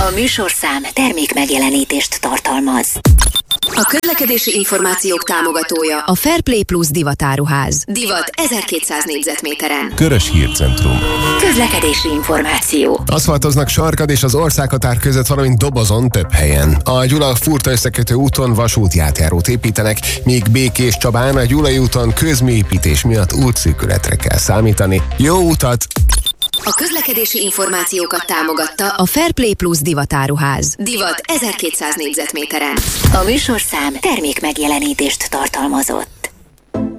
A műsorszám termék megjelenítést tartalmaz. A közlekedési információk támogatója a Fairplay Plus divatáruház. Divat 1200 négyzetméteren. Körös Hírcentrum. Közlekedési információ. Aszfaltoznak Sarkad és az országhatár között, valamint Dobozon több helyen. A Gyula-Furta összekötő úton vasútjátjárót építenek, míg Békés Csabán a Gyulai úton közműépítés miatt útszűkületre kell számítani. Jó utat! A közlekedési információkat támogatta a Fairplay Plus divatáruház. Divat 1200 négyzetméteren. A műsorszám termék megjelenítést tartalmazott.